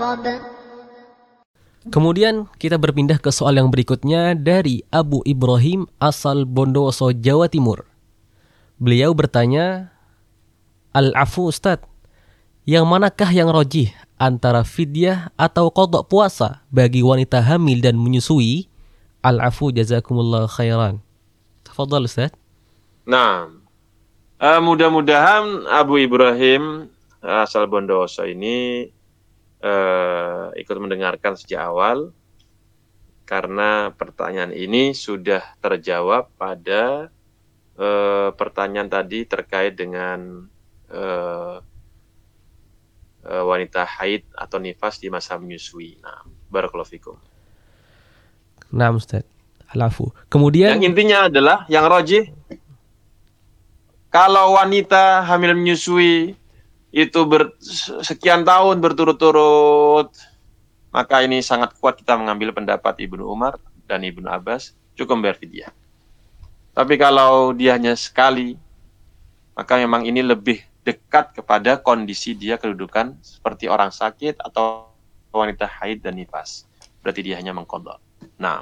Kemudian kita berpindah ke soal yang berikutnya dari Abu Ibrahim asal Bondowoso, Jawa Timur. Beliau bertanya, Al-afu Ustadz, yang manakah yang rojih antara fidyah atau qadha puasa bagi wanita hamil dan menyusui? Al-afu jazakumullah khairan. Tafadhal Ustadz. Nah, mudah-mudahan Abu Ibrahim asal Bondowoso ini ikut mendengarkan sejak awal, karena pertanyaan ini sudah terjawab pada pertanyaan tadi terkait dengan wanita haid atau nifas di masa menyusui. Nah, barakallahu fikum. Nah, Ustaz. Al-afu. Kemudian yang intinya adalah yang rajih, kalau wanita hamil menyusui itu sekian tahun berturut-turut, maka ini sangat kuat kita mengambil pendapat Ibnu Umar dan Ibnu Abbas, cukup membayar fidyah. Tapi kalau dia hanya sekali, maka memang ini lebih dekat kepada kondisi dia, kedudukan seperti orang sakit atau wanita haid dan nifas. Berarti dia hanya mengqadha. Nah.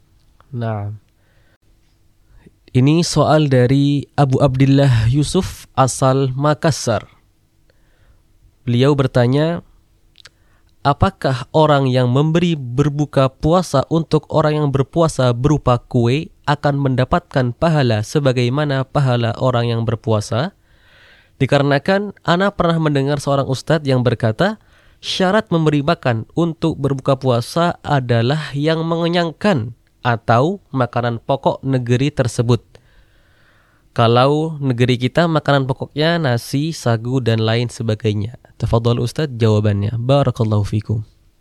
Ini soal dari Abu Abdillah Yusuf asal Makassar. Beliau bertanya, apakah orang yang memberi berbuka puasa untuk orang yang berpuasa berupa kue akan mendapatkan pahala sebagaimana pahala orang yang berpuasa? Dikarenakan ana pernah mendengar seorang ustadz yang berkata, syarat memberi makan untuk berbuka puasa adalah yang mengenyangkan atau makanan pokok negeri tersebut. Kalau negeri kita makanan pokoknya nasi, sagu, dan lain sebagainya. Tafadhal Ustaz jawabannya. Barakallahu fikum.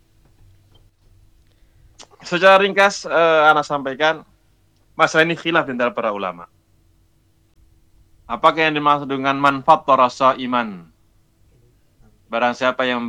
Secara ringkas, ana sampaikan, masalah ini khilaf di antara para ulama. Apakah yang dimaksud dengan man fattara shaiman? Barang siapa yang